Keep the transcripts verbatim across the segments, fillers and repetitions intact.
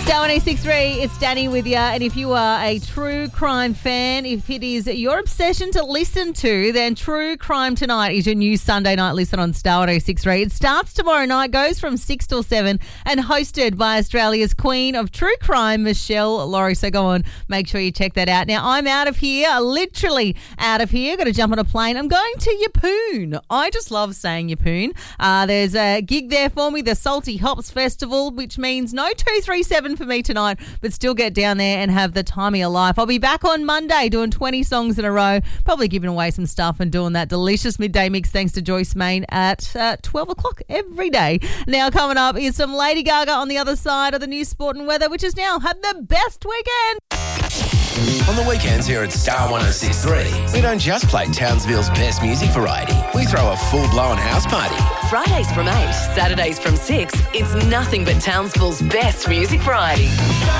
Star one oh six point three, it's Danny with you. And if you are a true crime fan, if it is your obsession to listen to, then True Crime Tonight is your new Sunday night listen on Star one oh six point three. It starts tomorrow night, goes from six till seven, and hosted by Australia's queen of true crime, Michelle Laurie. So go on, make sure you check that out. Now, I'm out of here, literally out of here. Got to jump on a plane. I'm going to Yeppoon. I just love saying Yeppoon. Uh, there's a gig there for me, the Salty Hops Festival, which means no two three seven for me tonight, but still get down there and have the time of your life. I'll be back on Monday doing twenty songs in a row, probably giving away some stuff and doing that delicious midday mix thanks to Joyce Main at uh, twelve o'clock every day. Now coming up is some Lady Gaga on the other side of the news, sport and weather, which is now had the best weekend. On the weekends here at Star one oh six point three, we don't just play Townsville's best music variety. We throw a full-blown house party. Fridays from eight, Saturdays from six, it's nothing but Townsville's best music variety.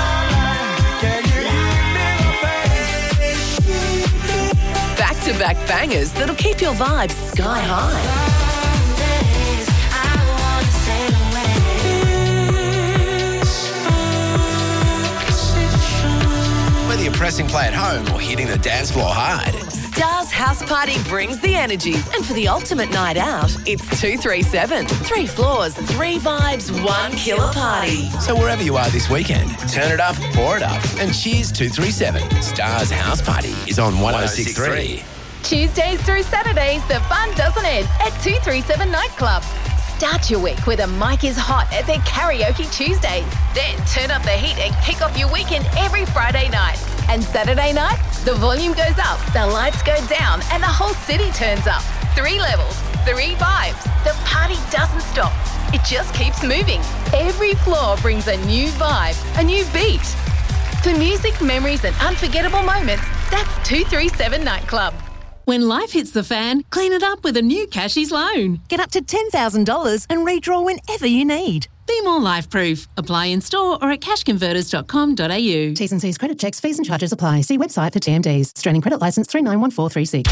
Back-to-back bangers that'll keep your vibes sky high. Whether you're pressing play at home or hitting the dance floor hard, Star's House Party brings the energy. And for the ultimate night out, it's two three seven. Three floors, three vibes, one killer party. so wherever you are this weekend, turn it up, pour it up, and cheers two three seven. Star's House Party is on one oh six point three. Tuesdays through Saturdays, the fun doesn't end at two three seven Nightclub. Start your week with a Mike is Hot at their Karaoke Tuesdays. Then turn up the heat and kick off your weekend every Friday night. And Saturday night, the volume goes up, the lights go down, and the whole city turns up. Three levels, three vibes. The party doesn't stop. It just keeps moving. Every floor brings a new vibe, a new beat. For music, memories, and unforgettable moments, that's two three seven Nightclub. When life hits the fan, clean it up with a new Cashies loan. Get up to ten thousand dollars and redraw whenever you need. Be more life-proof. Apply in store or at cash converters dot com dot a u. T's and C's credit checks, fees and charges apply. See website for T M Ds. Australian credit licence three nine one four three six. Do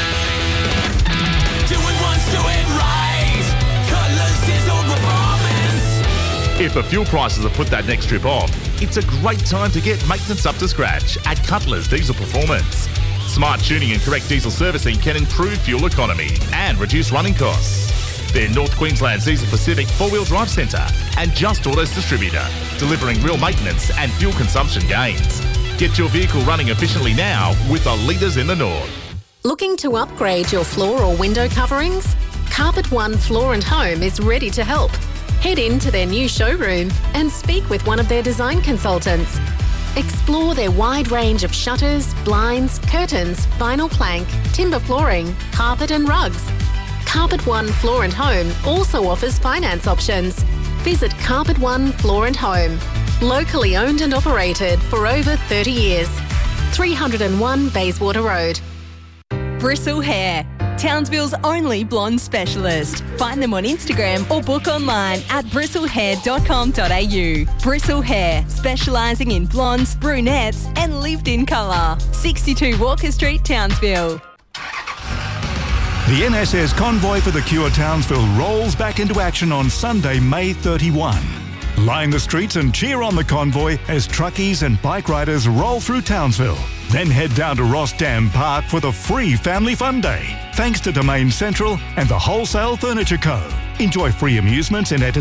it once, do it right. Cutler's Diesel Performance. If the fuel prices have put that next trip off, it's a great time to get maintenance up to scratch at Cutler's Diesel Performance. Smart tuning and correct diesel servicing can improve fuel economy and reduce running costs. They're North Queensland's Diesel Pacific four-wheel drive centre and Just Autos distributor, delivering real maintenance and fuel consumption gains. Get your vehicle running efficiently now with the leaders in the north. Looking to upgrade your floor or window coverings? Carpet One Floor and Home is ready to help. Head into their new showroom and speak with one of their design consultants. Explore their wide range of shutters, blinds, curtains, vinyl plank, timber flooring, carpet and rugs. Carpet One Floor and Home also offers finance options. Visit Carpet One Floor and Home. Locally owned and operated for over thirty years. three oh one Bayswater Road. Bristle Hair, Townsville's only blonde specialist. Find them on Instagram or book online at bristle hair dot com dot a u. Bristle Hair, specialising in blondes, brunettes and lived-in colour. sixty-two Walker Street, Townsville. The N S S Convoy for the Cure Townsville rolls back into action on Sunday, May thirty-first. Line the streets and cheer on the convoy as truckies and bike riders roll through Townsville. Then head down to Ross Dam Park for the free Family Fun Day. Thanks to Domain Central and the Wholesale Furniture Co. Enjoy free amusements and entertainment